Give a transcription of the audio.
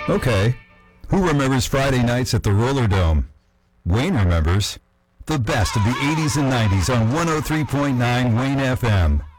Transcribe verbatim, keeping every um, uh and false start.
Okay. Who remembers Friday nights at the Roller Dome? Wayne remembers. The best of the eighties and nineties on one oh three point nine Wayne F M.